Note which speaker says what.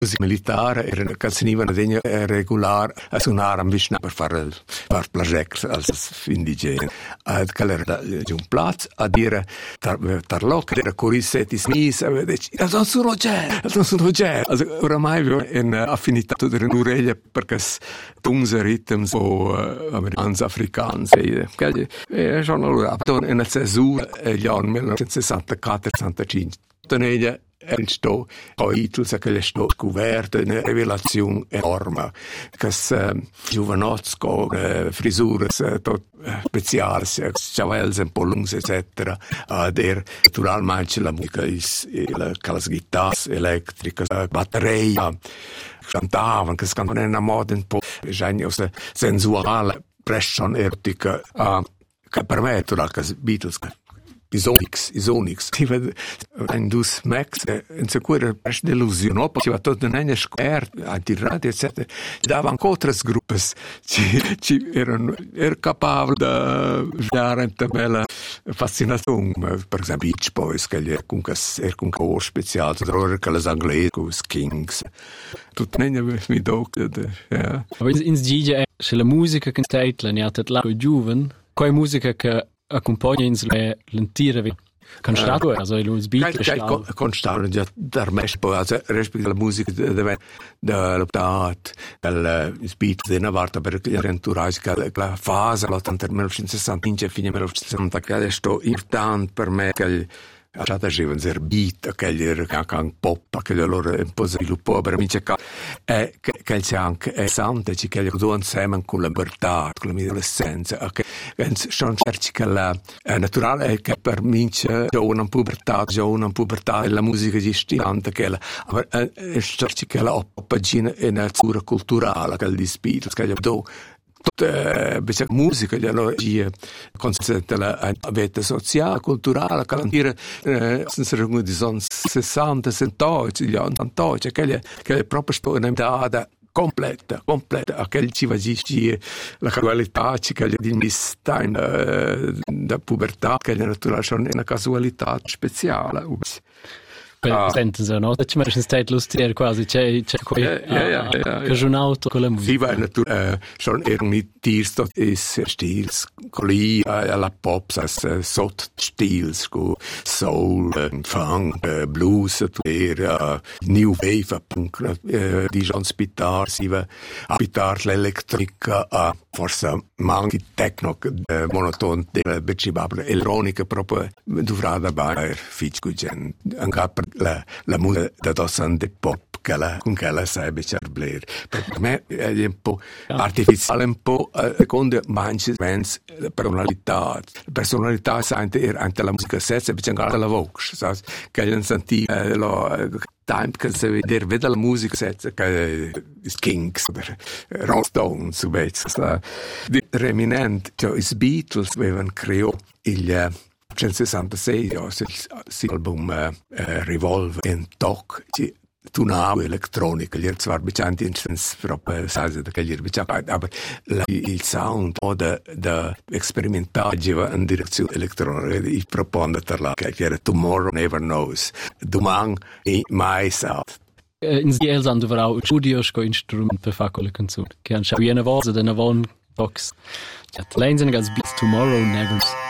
Speaker 1: musica militare era che si venivano degna regolare a suonare vicino per fare project als indigeni. Che era di un platz a dire tarloc era corissetti smis non sono già oramai in affinità di un'orecchia perché tunze ritmi o americani africani e sono allora in cesura gli anni 1964-65 teneglia il sto poi tu sai che le sto scoperto una rivelazione enorme che giovanots con frisure speciali chavels e polungs eccetera der naturalmente la musica le chitarre elettriche batterie cantavano che cantavano in una moda un po' sensuale presso erotica che permettono che Beatles Isonix. Ein dus Max, in sicura delusione, poi ci va tutto in una scoperta, anti-radio, eccetera. Dava ancora tre gruppi, ci erano capabili di dare una bella fascinazione, per esempio Beach Boys, che era comunque speciale, tra che le inglesi, i Kings. Tutto mi tocca, ja.
Speaker 2: Aber ins Gigi c'è la musica che stai, la niata la giovane, quella musica che accompagna in l'entire constato also il beat
Speaker 1: constato già dar mespo also rispetto alla musica da l'optat del beat della volta per il entourage la fase l'80 1965 fine 1960 che è sto importante per me che Allora facevano il beat, che era anche pop, che loro un po' sviluppò, per amici che c'è anche sante, che loro insieme con la libertà, con la mia adolescenza, che sono certi che la naturale è che per me c'è una pubertà, la musica di stilante, che è certi che la pagina è una natura culturale, che è il spirito, che è tutta musica, ideologia, consente la vita sociale, culturale, calantire, senza regole di sono 60, 70, gli anni 80, che è proprio un'età completa, a che ci va la casualità, che è di mista da pubertà, che è naturale, è una casualità speciale.
Speaker 2: Senten so, no? Ci mettano state lustig quasi, c'è cagionato con la musica.
Speaker 1: Sì, vai naturale, sono erano tirsto e stils, colì alla pop, sotto stils, soul, funk, blues, new wave, punk, di John Spitar, si va a Spitar l'elettrica, forse manchi techno, monoton, becibabile, elettronica, proprio dovrà bere, fitgugen, anche per la musica da dosan de pop con che la sai becciar bler. Per me è un po' artificiale, un po' secondo manche bands personalità sente anche la musica stessa, becciar anche la voce, sai? Che non senti time che se vede la musica stessa, che is Kings, Rolling Stones, su di reminente, cioè i Beatles avevano creato il 1966 l'album Revolver in Talk tunava elettronica, gli zwar beccianti in proprio sase che gli becciava, ma il sound o da sperimentare in direzione elettronica, il propongo per la che era Tomorrow Never Knows, domani mai sa.
Speaker 2: In Ziel sind auch Studios con Instrument per fare quelle canzoni, che hanno una voce da una buona box. Cioè, lei als Beats Tomorrow Never Knows.